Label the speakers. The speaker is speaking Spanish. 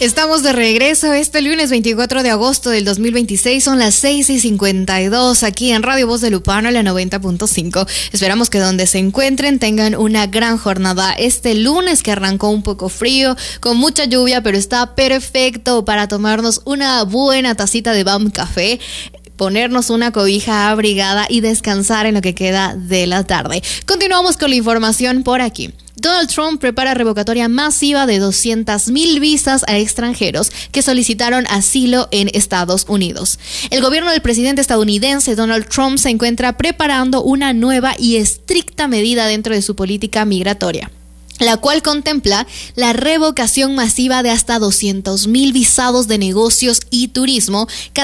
Speaker 1: Estamos de regreso este lunes 24 de agosto del 2026, son las 6:52 aquí en Radio Voz de Lupano, la 90.5. Esperamos que donde se encuentren tengan una gran jornada este lunes que arrancó un poco frío, con mucha lluvia, pero está perfecto para tomarnos una buena tacita de BAM Café, ponernos una cobija abrigada y descansar en lo que queda de la tarde. Continuamos con la información por aquí. Donald Trump prepara revocatoria masiva de 200,000 visas a extranjeros que solicitaron asilo en Estados Unidos. El gobierno del presidente estadounidense Donald Trump se encuentra preparando una nueva y estricta medida dentro de su política migratoria, la cual contempla la revocación masiva de hasta 200,000 visados de negocios y turismo